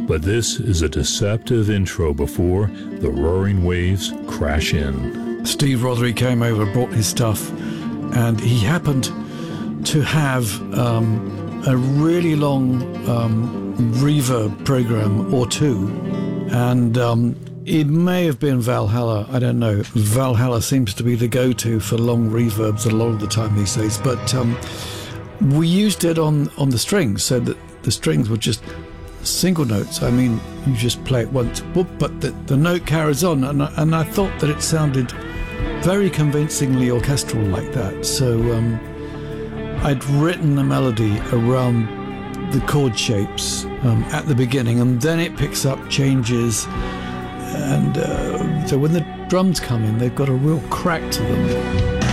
But this is a deceptive intro before the roaring waves crash in. Steve Rothery came over, brought his stuff, and he happened to have a really long reverb program or two, and it may have been Valhalla, I don't know. Valhalla seems to be the go-to for long reverbs a lot of the time these days, but we used it on the strings so that the strings were just single notes. I mean, you just play it once, whoop, but the note carries on, and I thought that it sounded very convincingly orchestral like that. So I'd written the melody around the chord shapes at the beginning, and then it picks up, changes, and so when the drums come in, they've got a real crack to them.